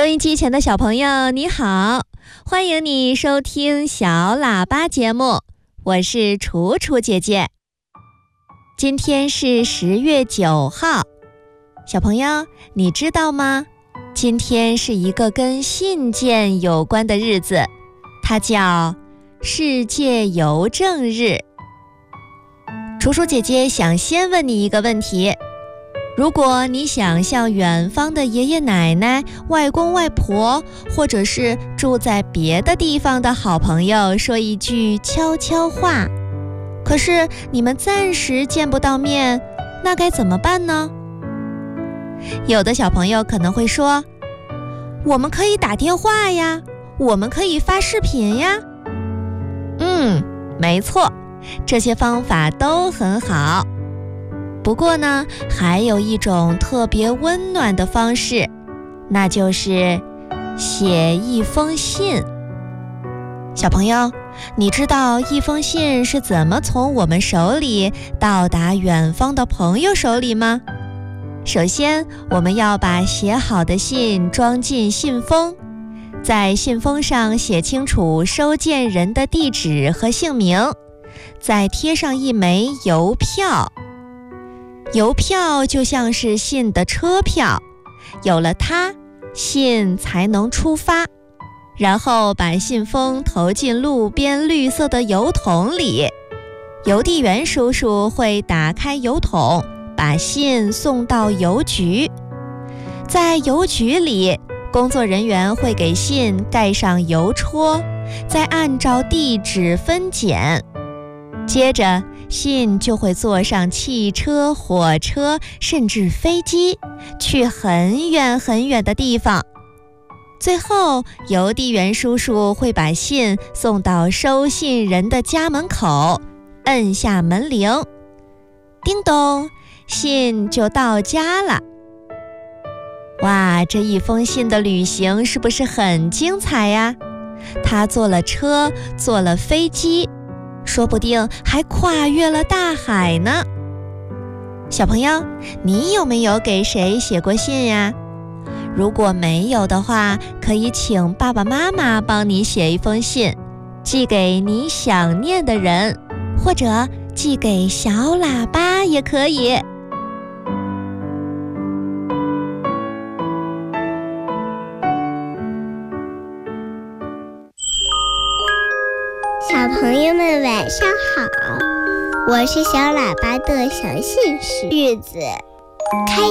音机前的小朋友你好，欢迎你收听小喇叭节目，我是楚楚姐姐。今天是10月9号，小朋友你知道吗？今天是一个跟信件有关的日子，它叫世界邮政日。楚楚姐姐想先问你一个问题，如果你想向远方的爷爷奶奶、外公外婆，或者是住在别的地方的好朋友说一句悄悄话，可是你们暂时见不到面，那该怎么办呢？有的小朋友可能会说，我们可以打电话呀，我们可以发视频呀。没错，这些方法都很好。不过呢，还有一种特别温暖的方式，那就是写一封信。小朋友，你知道一封信是怎么从我们手里到达远方的朋友手里吗？首先，我们要把写好的信装进信封，在信封上写清楚收件人的地址和姓名，再贴上一枚邮票。邮票就像是信的车票，有了它，信才能出发。然后把信封投进路边绿色的邮筒里，邮递员叔叔会打开邮筒，把信送到邮局。在邮局里，工作人员会给信盖上邮戳，再按照地址分拣。接着信就会坐上汽车、火车，甚至飞机，去很远很远的地方。最后，邮递员叔叔会把信送到收信人的家门口，摁下门铃，叮咚，信就到家了。哇，这一封信的旅行是不是很精彩呀？他坐了车，坐了飞机，说不定还跨越了大海呢。小朋友，你有没有给谁写过信呀？如果没有的话，可以请爸爸妈妈帮你写一封信，寄给你想念的人，或者寄给小喇叭也可以。 小朋友们晚上好，我是小喇叭的小信使玉子。